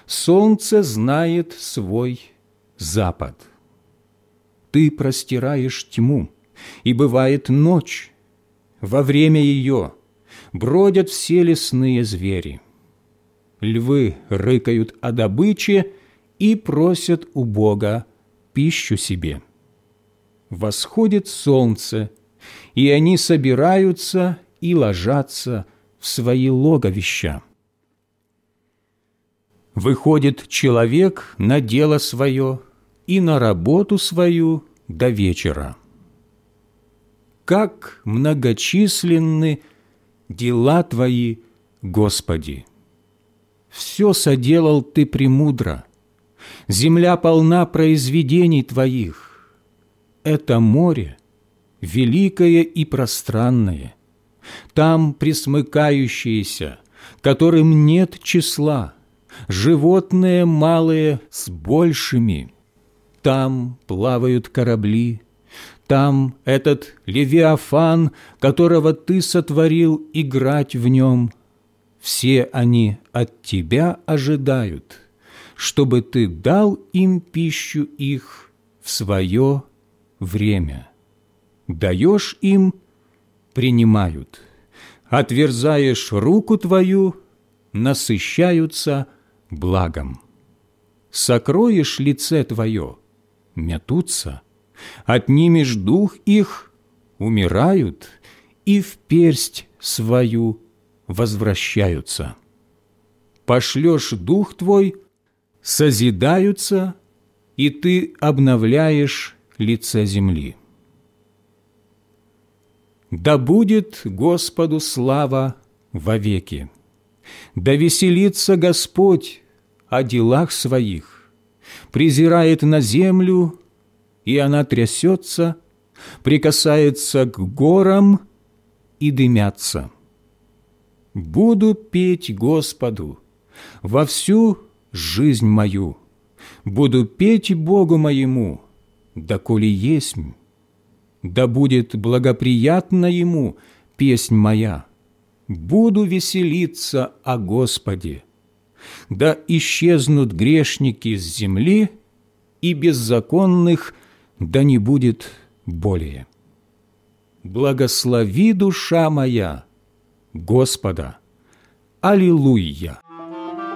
солнце знает свой запад. Ты простираешь тьму, и бывает ночь. Во время ее бродят все лесные звери. Львы рыкают о добыче и просят у Бога пищу себе. Восходит солнце, и они собираются и ложатся в свои логовища. Выходит человек на дело свое и на работу свою до вечера. Как многочисленны дела Твои, Господи! Все соделал Ты премудро, земля полна произведений Твоих. Это море великое и пространное, там пресмыкающиеся, которым нет числа, животные малые с большими, там плавают корабли, там этот Левиафан, которого Ты сотворил играть в нем. Все они от Тебя ожидают, чтобы Ты дал им пищу их в свое время. Даешь им – принимают, отверзаешь руку Твою – насыщаются благом. Сокроешь лице Твое – метутся, отнимешь дух их – умирают, и в персть свою возвращаются. Пошлешь дух Твой – созидаются, и Ты обновляешь лице земли. Да будет Господу слава вовеки. Да веселится Господь о делах Своих. Презирает на землю, и она трясется, прикасается к горам, и дымятся. Буду петь Господу во всю жизнь мою, буду петь Богу моему, доколе есмь. Да будет благоприятна Ему песнь моя, буду веселиться о Господе. Да исчезнут грешники с земли, и беззаконных да не будет более. Благослови, душа моя, Господа. Аллилуйя!